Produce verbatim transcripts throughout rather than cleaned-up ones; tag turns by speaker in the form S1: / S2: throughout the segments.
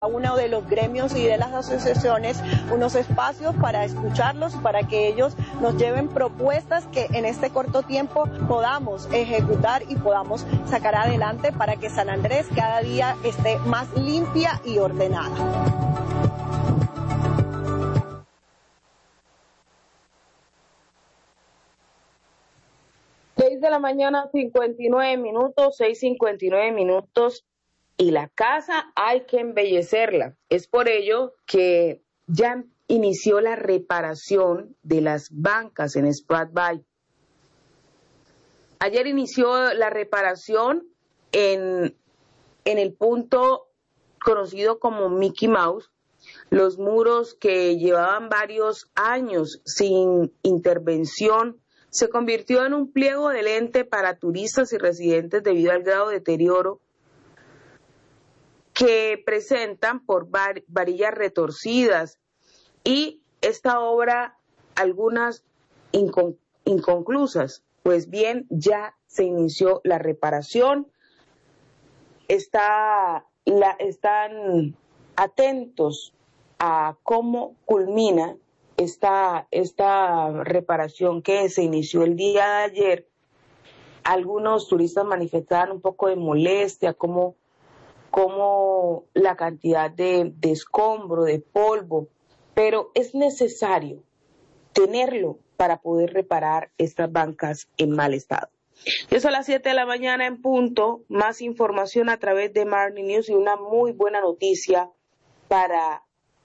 S1: uno de los gremios y de las asociaciones unos espacios para escucharlos, para que ellos nos lleven propuestas que en este corto tiempo podamos ejecutar y podamos sacar adelante para que San Andrés cada día esté más limpia y ordenada.
S2: seis de la mañana, cincuenta y nueve minutos, seis cincuenta y nueve minutos, y la casa hay que embellecerla. Es por ello que ya inició la reparación de las bancas en Sprat Bay. Ayer inició la reparación en, en el punto conocido como Mickey Mouse, los muros que llevaban varios años sin intervención se convirtió en un pliego de lente para turistas y residentes debido al grado de deterioro que presentan por var varillas retorcidas y esta obra algunas incon inconclusas. Pues bien, ya se inició la reparación, Está, la, están atentos a cómo culmina Esta, esta reparación que se inició el día de ayer. Algunos turistas manifestaban un poco de molestia, como, como la cantidad de, de escombro, de polvo, pero es necesario tenerlo para poder reparar estas bancas en mal estado. Eso a las siete de la mañana en punto, más información a través de Marni News y una muy buena noticia para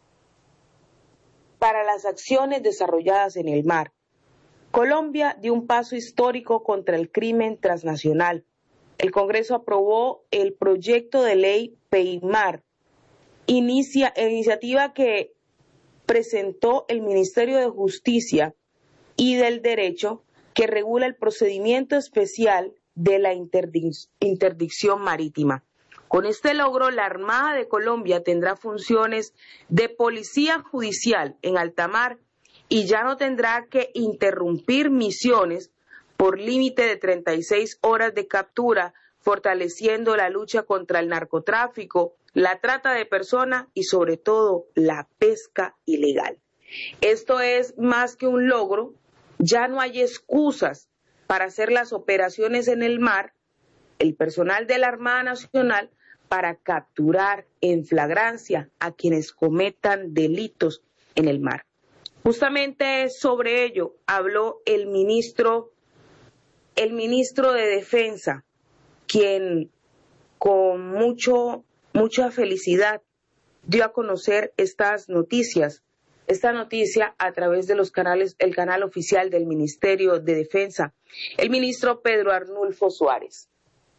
S2: Para las acciones desarrolladas en el mar. Colombia dio un paso histórico contra el crimen transnacional. El Congreso aprobó el proyecto de ley PEIMAR, inicia, iniciativa que presentó el Ministerio de Justicia y del Derecho, que regula el procedimiento especial de la interdic- interdicción marítima. Con este logro, la Armada de Colombia tendrá funciones de policía judicial en alta mar y ya no tendrá que interrumpir misiones por límite de treinta y seis horas de captura, fortaleciendo la lucha contra el narcotráfico, la trata de personas y sobre todo la pesca ilegal. Esto es más que un logro, ya no hay excusas para hacer las operaciones en el mar. El personal de la Armada Nacional para capturar en flagrancia a quienes cometan delitos en el mar. Justamente sobre ello habló el ministro, el ministro de Defensa, quien con mucho, mucha felicidad dio a conocer estas noticias, esta noticia a través de los canales, el canal oficial del Ministerio de Defensa, el ministro Pedro Arnulfo Suárez.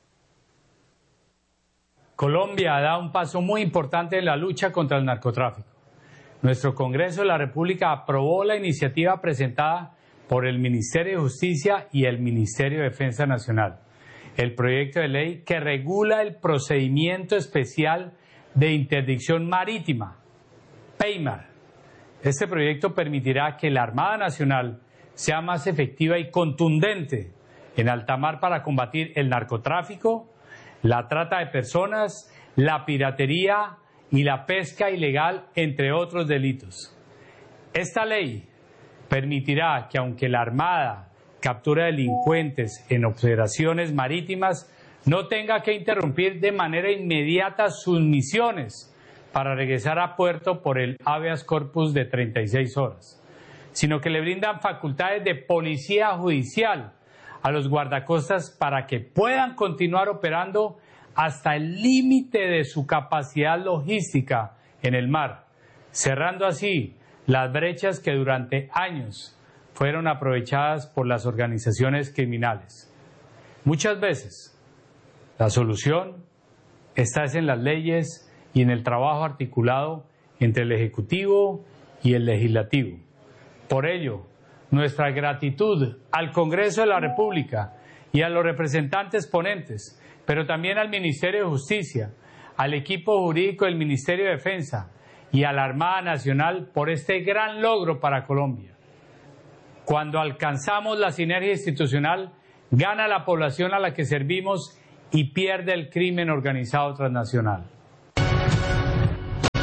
S3: Colombia da un paso muy importante en la lucha contra el narcotráfico. Nuestro Congreso de la República aprobó la iniciativa presentada por el Ministerio de Justicia y el Ministerio de Defensa Nacional, el proyecto de ley que regula el procedimiento especial de interdicción marítima, PEIMAR. Este proyecto permitirá que la Armada Nacional sea más efectiva y contundente en alta mar para combatir el narcotráfico, la trata de personas, la piratería y la pesca ilegal, entre otros delitos. Esta ley permitirá que, aunque la Armada capture delincuentes en operaciones marítimas, no tenga que interrumpir de manera inmediata sus misiones para regresar a puerto por el habeas corpus de treinta y seis horas, sino que le brindan facultades de policía judicial a los guardacostas para que puedan continuar operando hasta el límite de su capacidad logística en el mar, cerrando así las brechas que durante años fueron aprovechadas por las organizaciones criminales. Muchas veces la solución está en las leyes y en el trabajo articulado entre el Ejecutivo y el Legislativo. Por ello, nuestra gratitud al Congreso de la República y a los representantes ponentes, pero también al Ministerio de Justicia, al equipo jurídico del Ministerio de Defensa y a la Armada Nacional por este gran logro para Colombia. Cuando alcanzamos la sinergia institucional, gana la población a la que servimos y pierde el crimen organizado transnacional.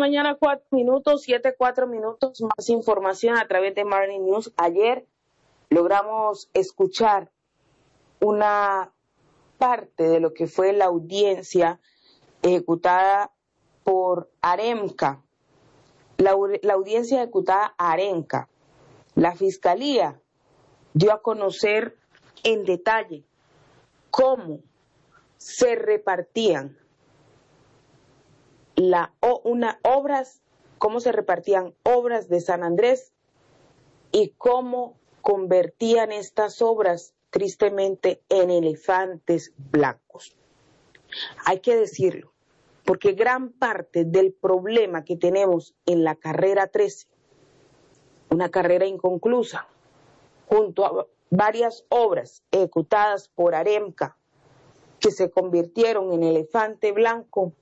S2: mañana, cuatro minutos, siete, cuatro minutos, más información a través de Morning News. Ayer logramos escuchar una parte de lo que fue la audiencia ejecutada por Aremca, la, la audiencia ejecutada a Aremca. La Fiscalía dio a conocer en detalle cómo se repartían la o una obras, cómo se repartían obras de San Andrés y cómo convertían estas obras tristemente en elefantes blancos. Hay que decirlo, porque gran parte del problema que tenemos en la carrera trece, una carrera inconclusa, junto a varias obras ejecutadas por Aremca que se convirtieron en elefante blanco,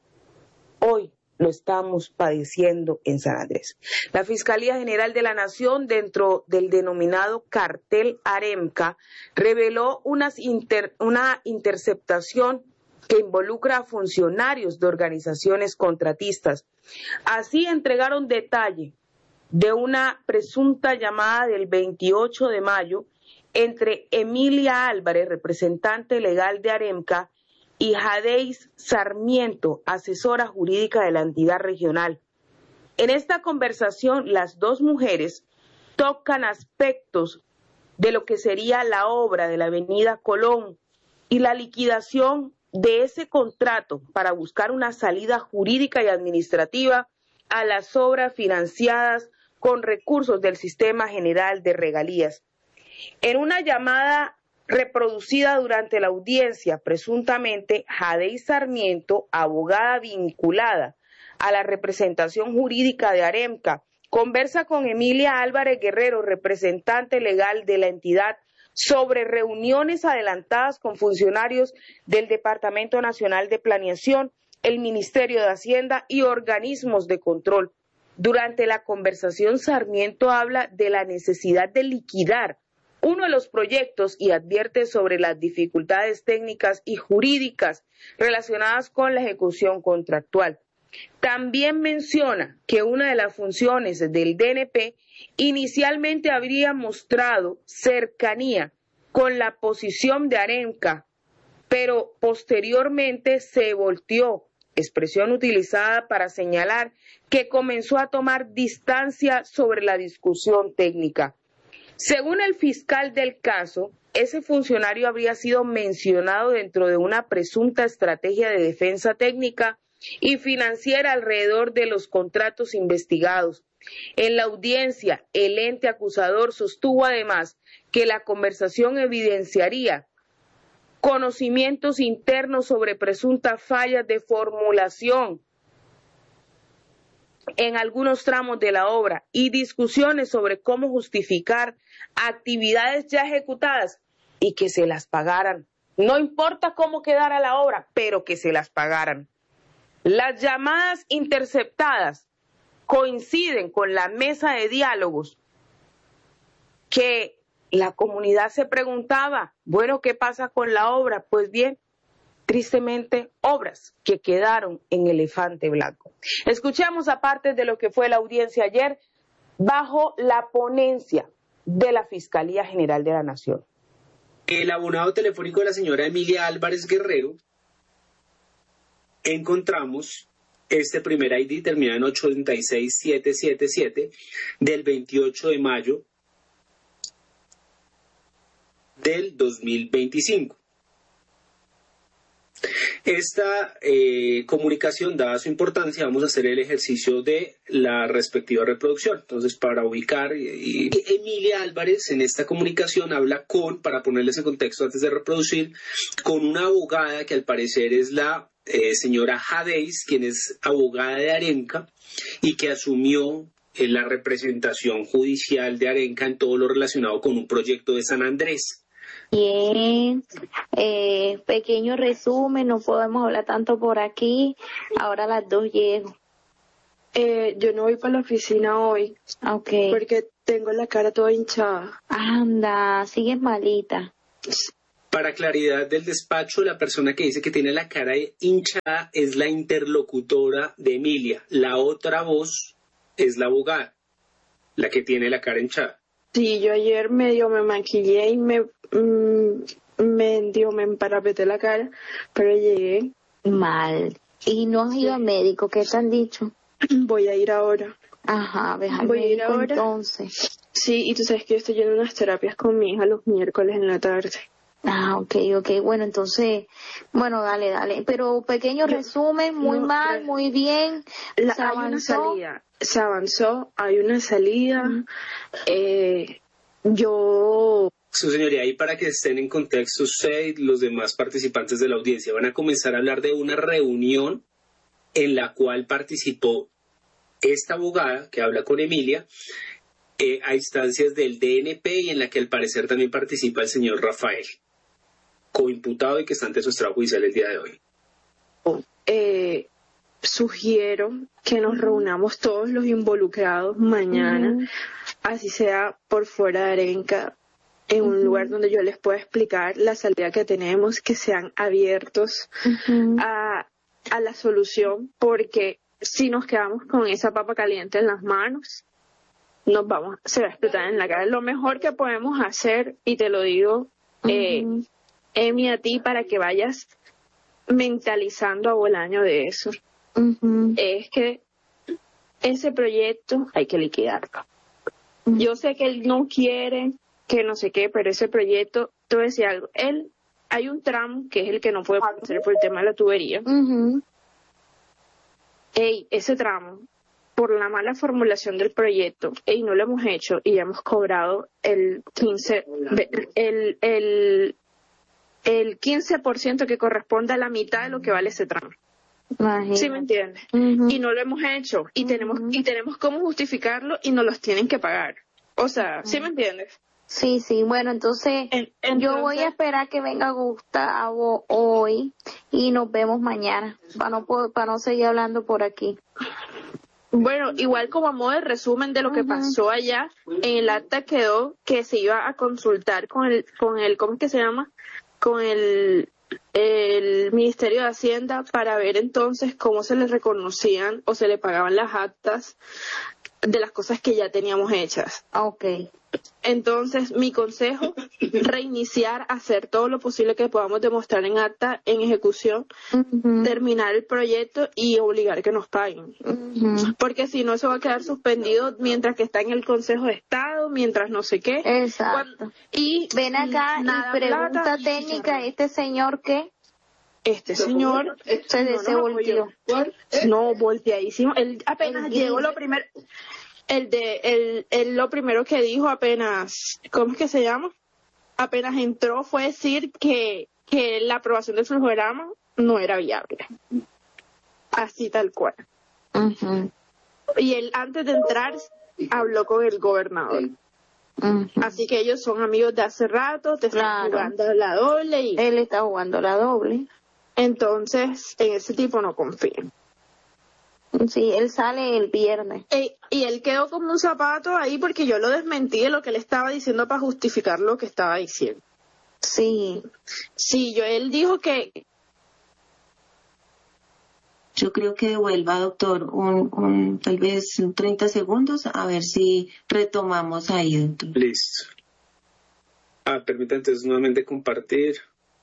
S2: hoy lo estamos padeciendo en San Andrés. La Fiscalía General de la Nación, dentro del denominado cartel Aremca, reveló unas inter, una interceptación que involucra a funcionarios de organizaciones contratistas. Así entregaron detalle de una presunta llamada del veintiocho de mayo entre Emilia Álvarez, representante legal de Aremca, y Jadeis Sarmiento, asesora jurídica de la entidad regional. En esta conversación, las dos mujeres tocan aspectos de lo que sería la obra de la Avenida Colón y la liquidación de ese contrato para buscar una salida jurídica y administrativa a las obras financiadas con recursos del Sistema General de Regalías. En una llamada reproducida durante la audiencia, presuntamente, Jadeis Sarmiento, abogada vinculada a la representación jurídica de Aremca, conversa con Emilia Álvarez Guerrero, representante legal de la entidad, sobre reuniones adelantadas con funcionarios del Departamento Nacional de Planeación, el Ministerio de Hacienda y organismos de control. Durante la conversación, Sarmiento habla de la necesidad de liquidar uno de los proyectos y advierte sobre las dificultades técnicas y jurídicas relacionadas con la ejecución contractual. También menciona que una de las funciones del D N P inicialmente habría mostrado cercanía con la posición de Aremca, pero posteriormente se volteó, expresión utilizada para señalar que comenzó a tomar distancia sobre la discusión técnica. Según el fiscal del caso, ese funcionario habría sido mencionado dentro de una presunta estrategia de defensa técnica y financiera alrededor de los contratos investigados. En la audiencia, el ente acusador sostuvo además que la conversación evidenciaría conocimientos internos sobre presuntas fallas de formulación en algunos tramos de la obra y discusiones sobre cómo justificar actividades ya ejecutadas y que se las pagaran. No importa cómo quedara la obra, pero que se las pagaran. Las llamadas interceptadas coinciden con la mesa de diálogos que la comunidad se preguntaba, bueno, ¿qué pasa con la obra? Pues bien, tristemente, obras que quedaron en elefante blanco. Escuchemos aparte de lo que fue la audiencia ayer bajo la ponencia de la Fiscalía General de la Nación.
S4: El abonado telefónico de la señora Emilia Álvarez Guerrero, encontramos este primer I D terminado en ochenta y seis mil setecientos setenta y siete del veintiocho de mayo del dos mil veinticinco. Esta eh, comunicación, dada su importancia, vamos a hacer el ejercicio de la respectiva reproducción. Entonces, para ubicar, y, y Emilia Álvarez en esta comunicación habla con, para ponerles en contexto antes de reproducir, con una abogada que al parecer es la eh, señora Jadeis, quien es abogada de Aremca y que asumió eh, la representación judicial de Aremca en todo lo relacionado con un proyecto de San Andrés.
S5: Bien, eh, pequeño resumen, no podemos hablar tanto por aquí, ahora las dos llego.
S6: Eh, yo no voy para la oficina hoy,
S5: Okay.
S6: Porque tengo la cara toda hinchada.
S5: Anda, sigues malita.
S4: Para claridad del despacho, la persona que dice que tiene la cara hinchada es la interlocutora de Emilia. La otra voz es la abogada, la que tiene la cara hinchada.
S6: Sí, yo ayer medio me maquillé y me, mmm, me, dio, me emparapeté la cara, pero llegué
S5: mal. ¿Y no has ido al médico? ¿Qué te han dicho?
S6: Voy a ir ahora.
S5: Ajá, ves al
S6: Voy a ir
S5: médico
S6: ahora.
S5: Entonces.
S6: Sí, y tú sabes que yo estoy yendo a unas terapias con mi hija los miércoles en la tarde.
S5: Ah, ok, ok, bueno, entonces, bueno, dale, dale, pero pequeño
S6: Yo,
S5: resumen, muy
S6: no,
S5: mal, muy bien,
S6: la,
S5: se
S6: hay una
S5: avanzó.
S6: salida, se avanzó, hay una salida, uh-huh. eh, yo...
S4: Su señoría, y para que estén en contexto usted y los demás participantes de la audiencia, van a comenzar a hablar de una reunión en la cual participó esta abogada que habla con Emilia, eh, a instancias del D N P y en la que al parecer también participa el señor Rafael, coimputado y que está ante su estrado judicial el día de hoy.
S6: Eh, sugiero que nos reunamos todos los involucrados mañana, uh-huh. así sea por fuera de Arenca, en un uh-huh. lugar donde yo les pueda explicar la salida que tenemos, que sean abiertos uh-huh. a, a la solución, porque si nos quedamos con esa papa caliente en las manos, nos vamos, se va a explotar en la cara. Lo mejor que podemos hacer, y te lo digo, uh-huh. eh, Emi, a ti, para que vayas mentalizando a Bolaño de eso, uh-huh. es que ese proyecto hay que liquidarlo. Uh-huh. Yo sé que él no quiere, que no sé qué, pero ese proyecto, te voy a decir algo, él, hay un tramo que es el que no puede hacer por el tema de la tubería. Uh-huh. Ey, ese tramo, por la mala formulación del proyecto, ey, no lo hemos hecho y ya hemos cobrado el quince, el, el, el quince por ciento que corresponde a la mitad de lo que vale ese tramo. Imagínate. ¿Sí me entiendes? Uh-huh. Y no lo hemos hecho y uh-huh. tenemos y tenemos cómo justificarlo y nos los tienen que pagar. O sea, ¿sí me entiendes?
S5: Sí, sí, bueno, entonces, en, entonces yo voy a esperar que venga Gustavo hoy y nos vemos mañana para no para no seguir hablando por aquí.
S6: Bueno, igual como a modo de resumen de lo que uh-huh. pasó allá, en el acta quedó que se iba a consultar con el con el ¿cómo es que se llama? con el, el Ministerio de Hacienda para ver entonces cómo se les reconocían o se le pagaban las actas de las cosas que ya teníamos hechas.
S5: Ok.
S6: Entonces, mi consejo, reiniciar, hacer todo lo posible que podamos demostrar en acta, en ejecución, uh-huh. terminar el proyecto y obligar que nos paguen. Uh-huh. Porque si no, eso va a quedar suspendido mientras que está en el Consejo de Estado, mientras no sé qué.
S5: Exacto. Cuando, y ven acá y pregunta plata, técnica, ¿este señor qué?
S6: Este señor
S5: se no, devolvió.
S6: No, volteadísimo. Él apenas el llegó lo primero... El de, el, el, lo primero que dijo apenas, ¿cómo es que se llama? Apenas entró fue decir que, que la aprobación del flujograma no era viable. Así tal cual.
S5: Uh-huh.
S6: Y él antes de entrar habló con el gobernador.
S5: Uh-huh.
S6: Así que ellos son amigos de hace rato, te
S5: claro.
S6: están jugando la doble. Y...
S5: él está jugando la doble.
S6: Entonces, en ese tipo no confío.
S5: Sí, él sale el viernes.
S6: E, y él quedó como un zapato ahí porque yo lo desmentí de lo que él estaba diciendo para justificar lo que estaba diciendo.
S5: Sí.
S6: Sí, yo él dijo que...
S7: Yo creo que devuelva, doctor, un, un tal vez treinta segundos, a ver si retomamos ahí, doctor.
S4: Listo. Ah, permítame entonces nuevamente compartir.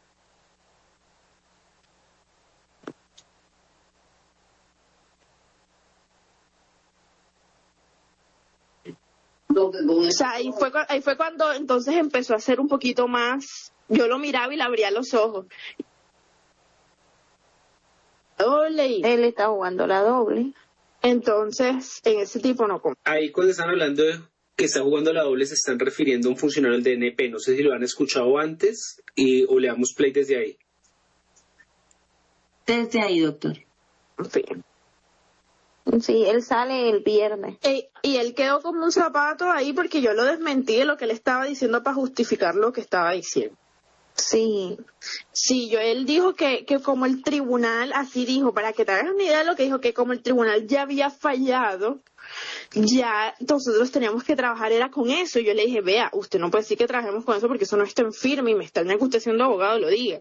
S6: O sea, ahí fue, ahí fue cuando entonces empezó a hacer un poquito más, yo lo miraba y le abría los ojos. Doble.
S5: Él está jugando la doble.
S6: Entonces, en ese tipo no.
S4: Ahí cuando están hablando de que está jugando la doble se están refiriendo a un funcionario del D N P. No sé si lo han escuchado antes y, o le damos play desde ahí.
S7: Desde ahí, doctor.
S6: En fin.
S5: Sí, él sale el viernes.
S6: E, y él quedó como un zapato ahí porque yo lo desmentí de lo que él estaba diciendo para justificar lo que estaba diciendo.
S5: Sí.
S6: Sí, yo, él dijo que, que como el tribunal, así dijo, para que te hagas una idea de lo que dijo, que como el tribunal ya había fallado, ya nosotros teníamos que trabajar era con eso. Y yo le dije, vea, usted no puede decir que trabajemos con eso porque eso no está en firme y me está en que usted siendo abogado lo diga.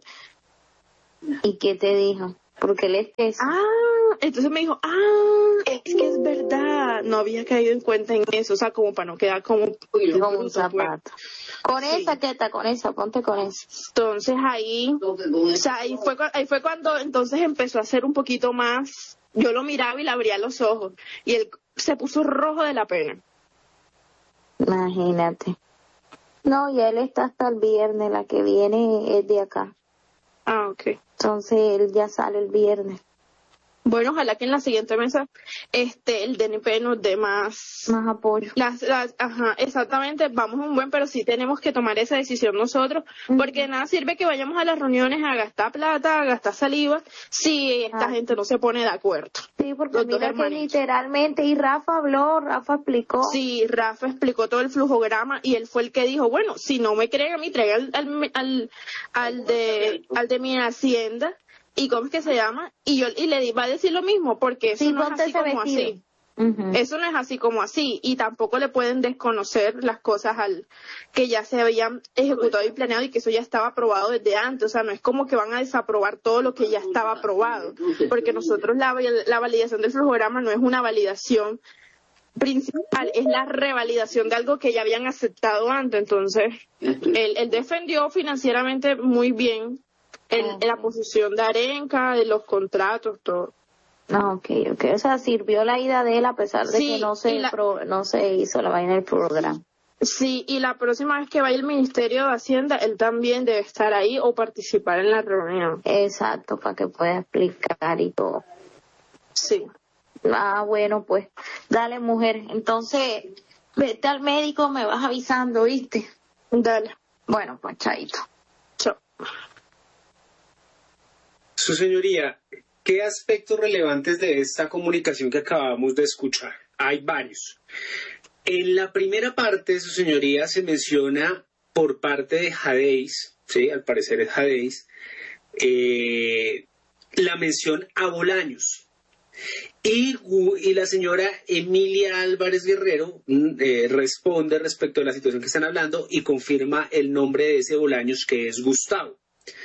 S5: ¿Y qué te dijo? Porque él es eso.
S6: Ah, entonces me dijo, ah, es que es verdad, no había caído en cuenta en eso, o sea, como para no quedar como,
S5: como un zapato. Con
S6: sí.
S5: esa, Queta, con esa, ponte con esa.
S6: Entonces ahí, o sea, ahí fue, ahí fue cuando entonces empezó a hacer un poquito más, yo lo miraba y le abría los ojos, y él se puso rojo de la pena.
S5: Imagínate. No, y él está hasta el viernes, la que viene es de acá.
S6: Ah, ok.
S5: Entonces él ya sale el viernes.
S6: Bueno, ojalá que en la siguiente mesa este el D N P nos dé más
S5: más apoyo.
S6: Las, las, ajá, exactamente, vamos a un buen, pero sí tenemos que tomar esa decisión nosotros, uh-huh. porque de nada sirve que vayamos a las reuniones a gastar plata, a gastar saliva, si esta ah. gente no se pone de acuerdo.
S5: Sí, porque Los mira que literalmente, y Rafa habló, Rafa explicó.
S6: Sí, Rafa explicó todo el flujograma y él fue el que dijo, bueno, si no me creen a mí, traigan al, al, al, al, de, al de mi hacienda. ¿Y cómo es que se llama? Y yo y le va a decir lo mismo, porque eso
S5: sí,
S6: no es así como vestido. así. Uh-huh. Eso no es así como así. Y tampoco le pueden desconocer las cosas al que ya se habían ejecutado y planeado y que eso ya estaba aprobado desde antes. O sea, no es como que van a desaprobar todo lo que ya estaba aprobado. Porque nosotros la, la validación del flujograma no es una validación principal, es la revalidación de algo que ya habían aceptado antes. Entonces, él, él defendió financieramente muy bien El, okay. la posición de Arenca, de los contratos, todo.
S5: Ah, ok, ok. O sea, sirvió la ida de él a pesar de sí, que no se, la, pro, no se hizo la vaina del programa.
S6: Sí, y la próxima vez que vaya el Ministerio de Hacienda, él también debe estar ahí o participar en la reunión.
S5: Exacto, para que pueda explicar y todo.
S6: Sí.
S5: Ah, bueno, pues, dale, mujer. Entonces, vete al médico, me vas avisando, ¿viste?
S6: Dale.
S5: Bueno, pues, chaito.
S6: Chao.
S4: Su señoría, ¿qué aspectos relevantes de esta comunicación que acabamos de escuchar? Hay varios. En la primera parte, su señoría, se menciona por parte de Jadéis, sí, al parecer es Jadéis, eh, la mención a Bolaños. Y, y la señora Emilia Álvarez Guerrero eh, responde respecto a la situación que están hablando y confirma el nombre de ese Bolaños, que es Gustavo.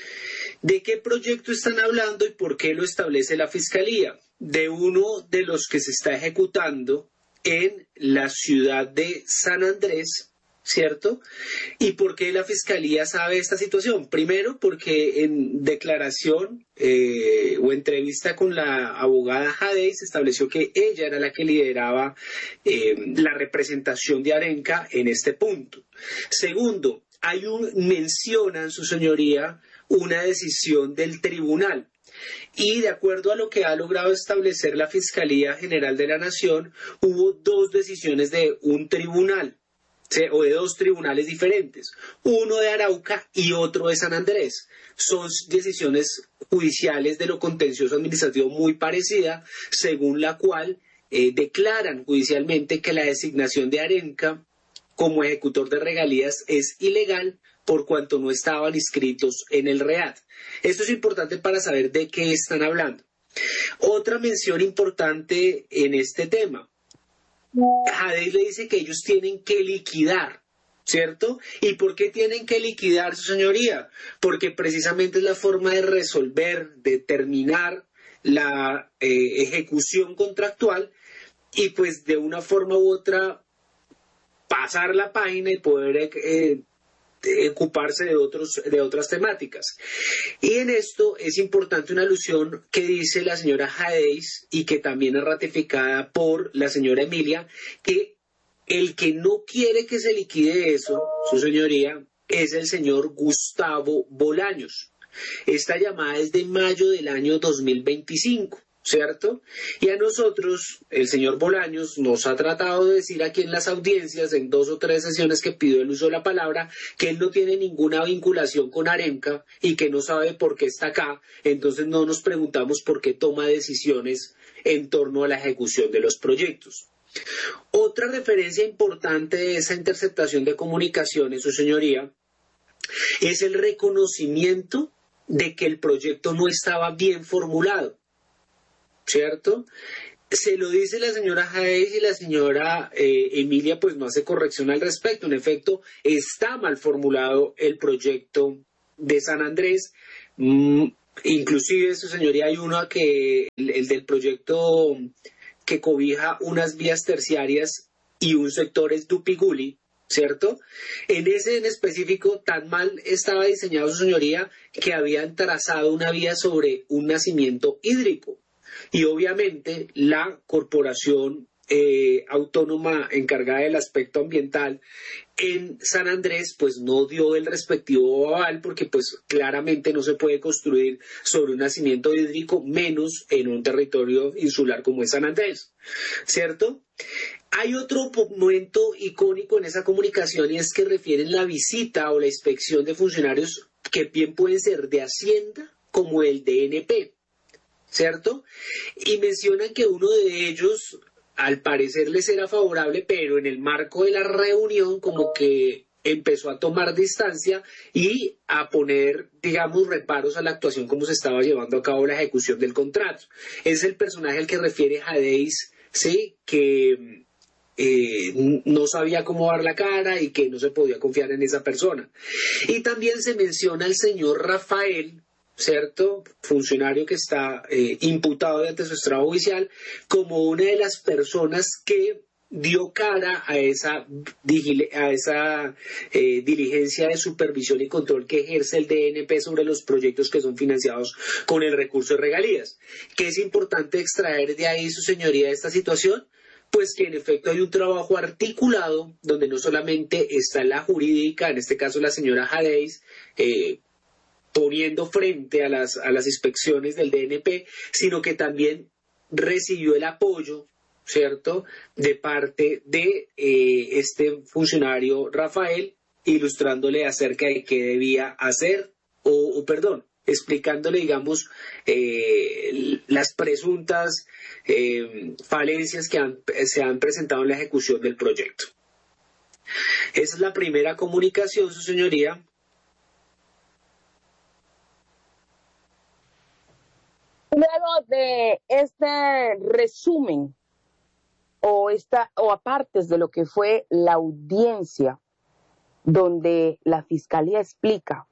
S4: ¿De qué proyecto están hablando y por qué lo establece la Fiscalía? De uno de los que se está ejecutando en la ciudad de San Andrés, ¿cierto? ¿Y por qué la Fiscalía sabe esta situación? Primero, porque en declaración eh, o entrevista con la abogada Jadéis se estableció que ella era la que lideraba eh, la representación de Arenca en este punto. Segundo, hay un, mencionan, su señoría, una decisión del tribunal. Y de acuerdo a lo que ha logrado establecer la Fiscalía General de la Nación, hubo dos decisiones de un tribunal, o de dos tribunales diferentes, uno de Arauca y otro de San Andrés. Son decisiones judiciales de lo contencioso administrativo muy parecida, según la cual eh, declaran judicialmente que la designación de Arenca como ejecutor de regalías es ilegal por cuanto no estaban inscritos en el R E A T. Esto es importante para saber de qué están hablando. Otra mención importante en este tema. Jadéis le dice que ellos tienen que liquidar, ¿cierto? ¿Y por qué tienen que liquidar, su señoría? Porque precisamente es la forma de resolver, de terminar la eh, ejecución contractual y pues de una forma u otra pasar la página y poder eh, de ocuparse de otros de otras temáticas. Y en esto es importante una alusión que dice la señora Jadéis y que también es ratificada por la señora Emilia, que el que no quiere que se liquide eso, su señoría, es el señor Gustavo Bolaños. Esta llamada es de mayo del año dos mil veinticinco. ¿Cierto? Y a nosotros, el señor Bolaños nos ha tratado de decir aquí en las audiencias, en dos o tres sesiones que pidió el uso de la palabra, que él no tiene ninguna vinculación con Arenca y que no sabe por qué está acá. Entonces no nos preguntamos por qué toma decisiones en torno a la ejecución de los proyectos. Otra referencia importante de esa interceptación de comunicaciones, su señoría, es el reconocimiento de que el proyecto no estaba bien formulado, ¿cierto? Se lo dice la señora Jaez y la señora eh, Emilia pues no hace corrección al respecto. En efecto, está mal formulado el proyecto de San Andrés. Mm, inclusive, su señoría, hay uno que el, el del proyecto que cobija unas vías terciarias y un sector es Dupiguli, ¿cierto? En ese en específico tan mal estaba diseñado, su señoría, que habían trazado una vía sobre un nacimiento hídrico. Y obviamente la corporación eh, autónoma encargada del aspecto ambiental en San Andrés pues no dio el respectivo aval, porque pues claramente no se puede construir sobre un nacimiento hídrico, menos en un territorio insular como es San Andrés, ¿cierto? Hay otro momento icónico en esa comunicación y es que refieren la visita o la inspección de funcionarios que bien pueden ser de Hacienda como el D N P, ¿cierto? Y mencionan que uno de ellos al parecer les era favorable, pero en el marco de la reunión como que empezó a tomar distancia y a poner, digamos, reparos a la actuación como se estaba llevando a cabo la ejecución del contrato. Es el personaje al que refiere Jadeis, ¿sí? Que eh, no sabía cómo dar la cara y que no se podía confiar en esa persona. Y también se menciona al señor Rafael, ¿cierto? Funcionario que está eh, imputado ante su estrado judicial como una de las personas que dio cara a esa, a esa eh, diligencia de supervisión y control que ejerce el D N P sobre los proyectos que son financiados con el recurso de regalías. ¿Qué es importante extraer de ahí, su señoría, de esta situación? Pues que en efecto hay un trabajo articulado donde no solamente está la jurídica, en este caso la señora Jadeis, eh, poniendo frente a las, a las inspecciones del D N P, sino que también recibió el apoyo, ¿cierto?, de parte de eh, este funcionario Rafael, ilustrándole acerca de qué debía hacer, o, o perdón, explicándole, digamos, eh, las presuntas eh, falencias que han, se han presentado en la ejecución del proyecto. Esa es la primera comunicación, su señoría.
S2: Luego de este resumen o, esta, o apartes de lo que fue la audiencia donde la Fiscalía explica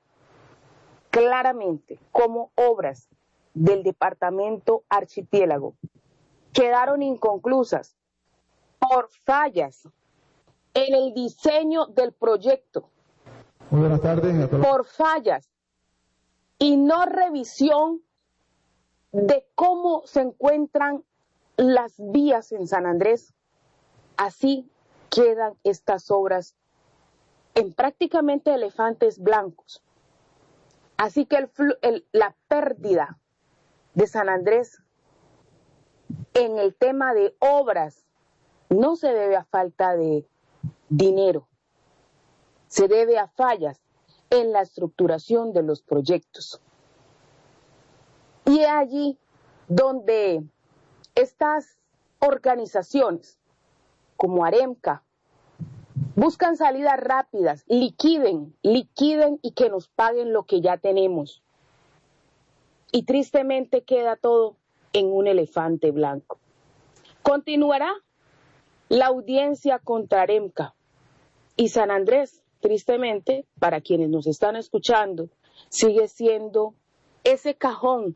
S2: claramente cómo obras del Departamento Archipiélago quedaron inconclusas por fallas en el diseño del proyecto,
S8: Muy buenas tardes.
S2: por fallas y no revisión de cómo se encuentran las vías en San Andrés, así quedan estas obras en prácticamente elefantes blancos. Así que el, el, la pérdida de San Andrés en el tema de obras no se debe a falta de dinero, se debe a fallas en la estructuración de los proyectos. Y es allí donde estas organizaciones como Aremca buscan salidas rápidas, liquiden, liquiden y que nos paguen lo que ya tenemos. Y tristemente queda todo en un elefante blanco. Continuará la audiencia contra Aremca y San Andrés, tristemente, para quienes nos están escuchando, sigue siendo ese cajón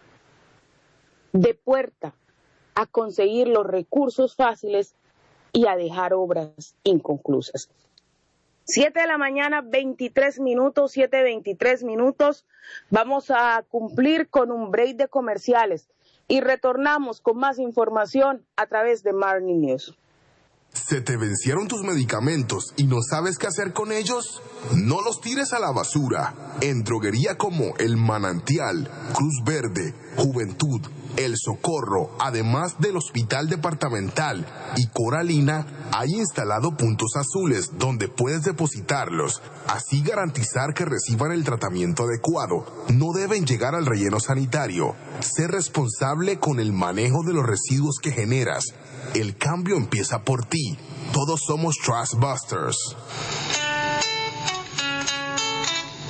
S2: de puerta a conseguir los recursos fáciles y a dejar obras inconclusas. Siete de la mañana, veintitrés minutos, siete veintitrés minutos. Vamos a cumplir con un break de comerciales y retornamos con más información a través de Morning News.
S9: ¿Se te vencieron tus medicamentos y no sabes qué hacer con ellos? No los tires a la basura. En droguería como El Manantial, Cruz Verde, Juventud, El Socorro, además del Hospital Departamental y Coralina, hay instalado puntos azules donde puedes depositarlos, así garantizar que reciban el tratamiento adecuado. No deben llegar al relleno sanitario. Sé responsable con el manejo de los residuos que generas. El cambio empieza por ti. Todos somos Trustbusters.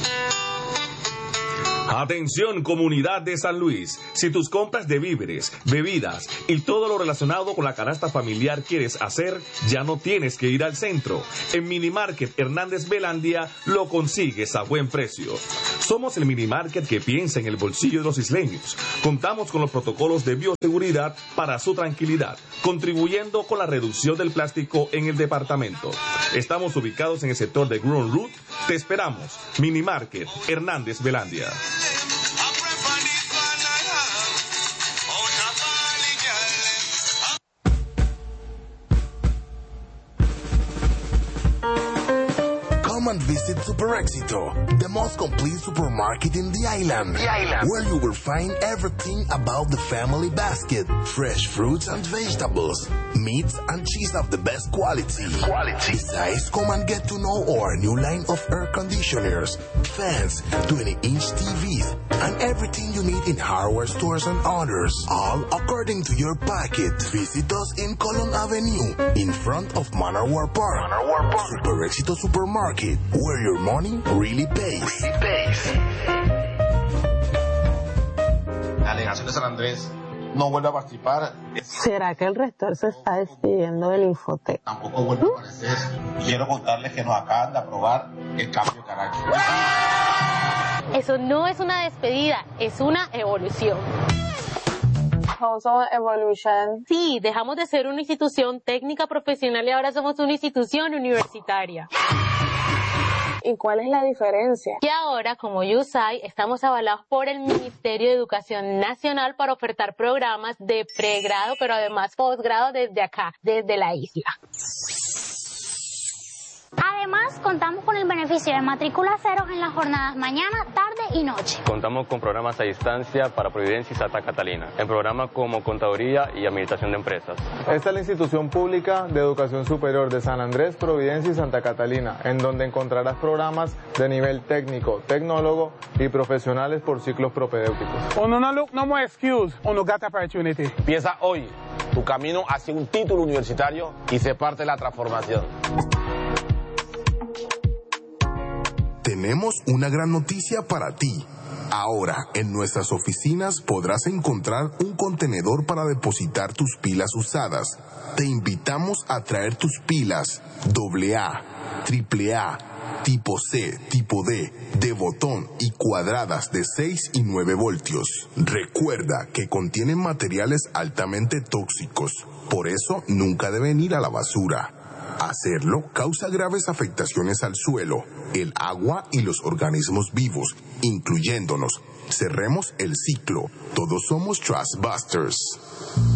S10: Atención, comunidad de San Luis. Si tus compras de víveres, bebidas y todo lo relacionado con la canasta familiar quieres hacer, ya no tienes que ir al centro. En Minimarket Hernández Belandia lo consigues a buen precio. Somos el Minimarket que piensa en el bolsillo de los isleños. Contamos con los protocolos de bioseguridad para su tranquilidad, contribuyendo con la reducción del plástico en el departamento. Estamos ubicados en el sector de Gruen Route. Te esperamos. Minimarket Hernández Belandia.
S9: Come and visit Super Éxito, the most complete supermarket in the island, the island, where you will find everything about the family basket, fresh fruits and vegetables, meats and cheese of the best quality. Quality. Besides, come and get to know our new line of air conditioners, fans, twenty inch T Vs, and everything you need in hardware stores and others, all according to your packet. Visit us in Colon Avenue, in front of Manor War Park. Manor War Park. Super Éxito Supermarket, where your money really pays. Really pays.
S11: La delegación de San Andrés no vuelve a participar.
S12: ¿Será que el rector se está despidiendo del Infotec?
S11: Tampoco vuelve a aparecer. Quiero contarles que nos acaban de aprobar el cambio de carácter.
S13: Eso no es una despedida, es una evolución.
S12: Also evolution.
S13: Sí, dejamos de ser una institución técnica profesional y ahora somos una institución universitaria.
S12: ¿Y cuál es la diferencia?
S13: Que ahora, como U S A I, estamos avalados por el Ministerio de Educación Nacional para ofertar programas de pregrado, pero además posgrado desde acá, desde la isla.
S14: Además, contamos con el beneficio de matrícula cero en las jornadas mañana, tarde y noche.
S15: Contamos con programas a distancia para Providencia y Santa Catalina, en programas como Contaduría y Administración de Empresas.
S16: Esta es la institución pública de educación superior de San Andrés, Providencia y Santa Catalina, en donde encontrarás programas de nivel técnico, tecnólogo y profesionales por ciclos propedéuticos.
S17: Uno no look no more excuse, uno got opportunity.
S11: Empieza hoy tu camino hacia un título universitario y sé parte de la transformación.
S9: Tenemos una gran noticia para ti. Ahora, en nuestras oficinas podrás encontrar un contenedor para depositar tus pilas usadas. Te invitamos a traer tus pilas doble A, triple A, tipo C, tipo D, de botón y cuadradas de seis y nueve voltios. Recuerda que contienen materiales altamente tóxicos, por eso nunca deben ir a la basura. Hacerlo causa graves afectaciones al suelo, el agua y los organismos vivos, incluyéndonos. Cerremos el ciclo. Todos somos Trustbusters.